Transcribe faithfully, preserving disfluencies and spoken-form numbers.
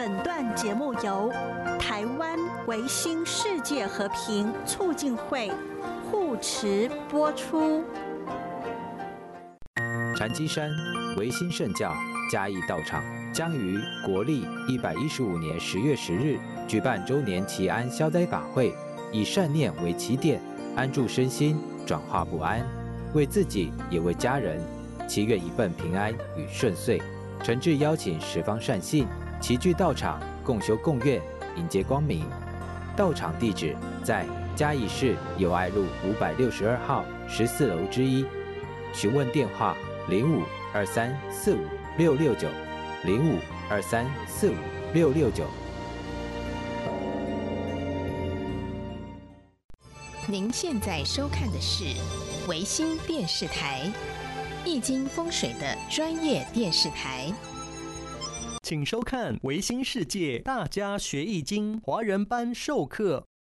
本段节目由台湾维新世界和平促进会护持播出。 禅机山维新圣教嘉义道场将于国历一百一十五年十月十日举办周年祈安消灾法会，以善念为起点，安住身心，转化不安，为自己也为家人，祈愿一份平安与顺遂。诚挚邀请十方善信齐聚道场，共修共愿，迎接光明。道场地址在嘉义市友爱路五百六十二号十四楼之一，询问电话零五二三四五六六九零五二三四五六六九。 您现在收看的是维新电视台，易经风水的专业电视台。 请收看维新世界大家学易经华人班授课。